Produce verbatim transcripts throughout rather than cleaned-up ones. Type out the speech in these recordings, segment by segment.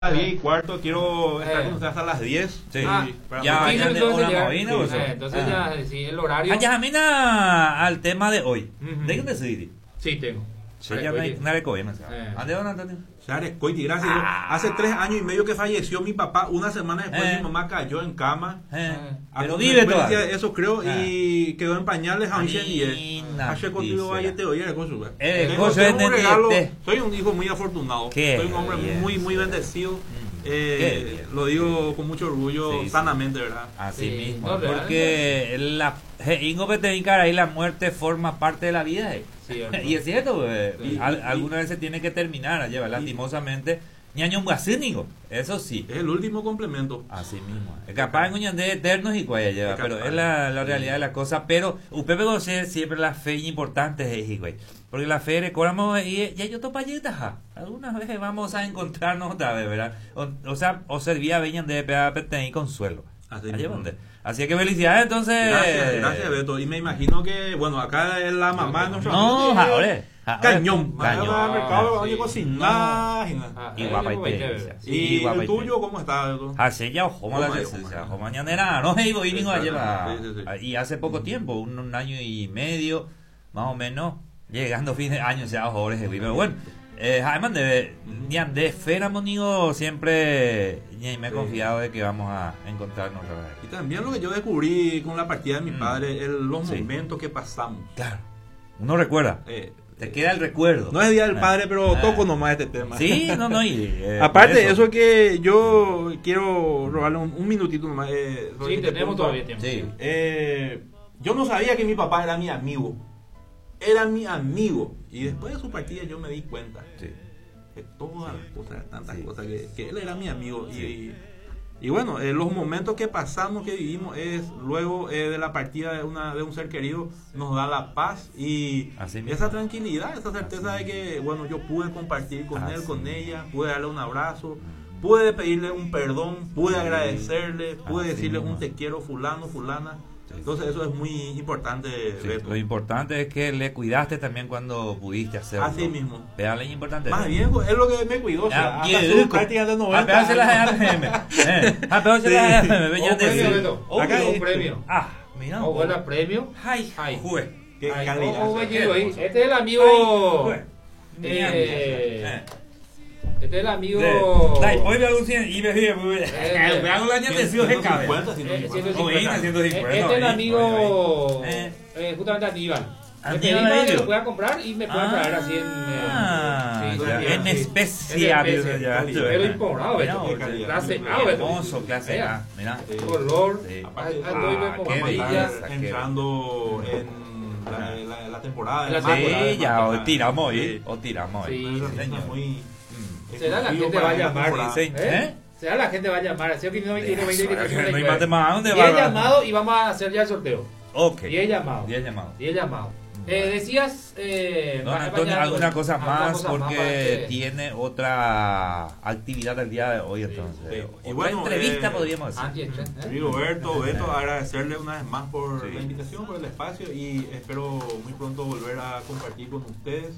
diez y cuarto, quiero estar Eh. con usted hasta las diez. Sí. Ah, para ya, dormir. ya de entonces una ya- movida, sí, pues, eh, entonces ah. ya, sí, el horario. Ah, Yajamina al tema de hoy. Ujú. ¿De qué te decidí? Sí, tengo. Se Vale, llama oye. Narecoyena. Eh. ¿Ande don Antonio? Sare Coiti, gracias. Ah. Hace tres años y medio que falleció mi papá. Una semana después Eh. mi mamá cayó en cama. Eh, Ah. A Pero vive consecuencia todavía. de eso creo Ah. y quedó en pañales a un Linda y Hace contigo noticia. vaya te oye el coso. Eh, Tengo- coso tengo es un regalo. entendiente. Soy un hijo muy afortunado. Qué Soy un hombre bien. muy muy bendecido. Eh, Qué bien. lo digo con mucho orgullo, Sí, sí. sanamente, ¿verdad? Así Sí, mismo. no, Porque la je- Ingo Petevincara y la muerte forma parte de la vida. eh. Sí, Y es cierto, eh, Sí. al- Y- alguna vez se tiene que terminar, lleva lastimosamente. Ñaño un guasínigo, eso sí. Es el último complemento. Así mismo. Es capaz en uñas de eternos y cuaya lleva, Es pero capaz. es la, la realidad de la cosa. Pero Upepe José siempre la fe importante es güey. Porque la fe recordamos y ya yo topa ja. Algunas veces vamos a encontrarnos otra vez, ¿verdad? O, o sea, o servía veñan de P P y consuelo. Así Allá mismo. donde. Así que felicidades entonces. Gracias, gracias Beto. Y me imagino que, bueno, acá es la mamá de nuestro No, amigo, ahora. Cañón. Cañón. Va al mercado, Ah, oye, sí. cocinar. Ah, Y eh, guapa y como veinte, te- sí. Y guapa el y tuyo, te- ¿cómo está, Beto? Hace ya ojo, la Joma, licencia, joma. ojo, mañanera, no, hey, voy vino a Sí, llevar. sí, sí, sí. Y hace poco tiempo, un, un año y medio, más o menos, llegando fin de año, se ojo, pero bueno. Eh, además de ni de Fera Monigo siempre ni me he Sí. confiado de que vamos a encontrarnos otra vez. Y también lo que yo descubrí con la partida de mi Mm. padre, el- los Sí. momentos que pasamos. Claro. Uno recuerda, Eh, te queda el recuerdo. no es Día del Ah. Padre, pero Ah. toco nomás este tema. Sí, no, no. Y, eh, Aparte de por eso, que yo quiero robarle un, un minutito nomás. Eh, sobre Sí, este tenemos punto. todavía tiempo. Sí. Eh, yo no sabía que mi papá era mi amigo. Era mi amigo. Y después de su partida yo me di cuenta. Sí. De todas las cosas, tantas Sí. cosas, que, que él era mi amigo. Sí. Y, y bueno, eh, los momentos que pasamos, que vivimos, es luego eh, de la partida de, una, de un ser querido, nos da la paz y Así mismo. esa tranquilidad, esa certeza Así de que, bueno, yo pude compartir con él, Así con mismo. ella, pude darle un abrazo, pude pedirle un perdón, pude Sí. agradecerle, pude Así decirle mismo. un te quiero fulano, fulana. Sí. Entonces eso es muy importante, Sí, Beto. lo importante es que le cuidaste también cuando pudiste hacerlo. Así mismo. Vean, es importante. Más bien, es lo que me cuidó. O sea, Ah, hasta qué sus rico. prácticas de A noventa pegarse las años. A R M. Eh, a pegarse Sí. las A R M. Venían Un premio, de Beto. Oh, Acá un este. premio. Ah, mira. O vuela premio. Ay, Ay. jue. Qué Ay, calidad. ojo, o sea, venido ahí. hermoso. Este es el amigo. Ay, jue. Eh, Eh. Este es el amigo. Dai, hoy veo un cien y me ríe, muy bien. Eh, Me hago la añadesión de cabeza. ciento cincuenta, Eh, ciento ciento cincuenta. Oye, cincuenta. ciento cincuenta, Este es el oye, amigo. oye, oye. eh, justamente Aníbal. Le Aníbal pedí para que Avello. lo pueda comprar y me pueda traer así en. eh, Ah, sí, ya, sí, en sí. especie. En especie. ya, Pero importado, Mira, Beto. oye, calidad. Clase Muy A, Beto. hermoso, clase A. Mira. Sí. Color. Sí. Aparte, Ah, doy ah, como qué vamos a amarilla. estar qué entrando en la, la, la temporada. La de marzo, temporada la Sí, ya, hoy temporada. tiramos hoy. Sí. O tiramos hoy. Sí, Una herramienta señor. muy Mm. Será la exclusivo gente para va a esta llamar, temporada. dice. ¿Eh? Será la gente va a llamar. Así que no veintiuno, veinte, veintitrés, No hay más de más, ¿a dónde Y va? he llamado y vamos a hacer ya el sorteo. Ok. Y he llamado. diez llamados. Y he llamado. Eh, decías. Eh, Don va- Antonio, vaya- alguna cosa alguna más cosa más porque para que- tiene otra actividad el día de hoy, entonces. sí. Otra Y bueno, entrevista eh, podríamos decir. Anti-estrés, ¿eh? Rigoberto, Beto, agradecerle una vez más por Sí. la invitación, por el espacio y espero muy pronto volver a compartir con ustedes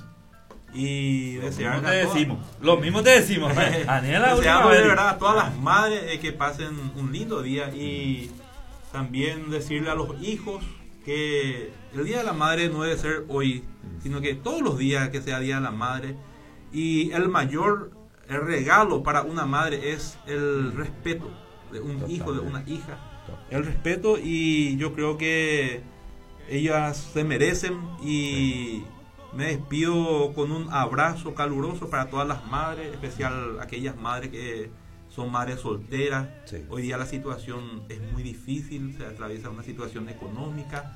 y Lo desear mismo a te todas- decimos. Lo mismo te decimos. ¿eh? Aniel, la última deseando de vez. verdad a todas las madres eh, que pasen un lindo día y también decirle a los hijos que el Día de la Madre no debe ser hoy, sino que todos los días que sea Día de la Madre, y el mayor el regalo para una madre es el respeto de un hijo, de una hija, el respeto, y yo creo que ellas se merecen, y me despido con un abrazo caluroso para todas las madres, especial aquellas madres que son madres solteras. Sí. Hoy día la situación es muy difícil, se atraviesa una situación económica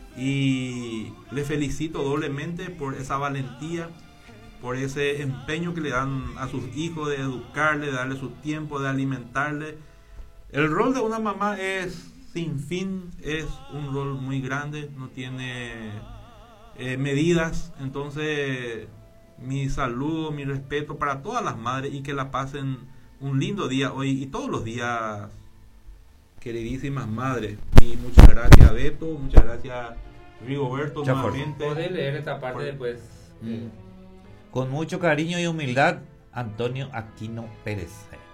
y les felicito doblemente por esa valentía, por ese empeño que le dan a sus hijos de educarle, de darle su tiempo, de alimentarle. El rol de una mamá es sin fin, es un rol muy grande, no tiene eh, medidas. Entonces, mi saludo, mi respeto para todas las madres y que la pasen un lindo día hoy y todos los días, queridísimas madres. Y muchas gracias, Beto, muchas gracias, Rigoberto, Mucha nuevamente. Podés leer esta parte Por- después. Mm. Con mucho cariño y humildad, Antonio Aquino Pérez.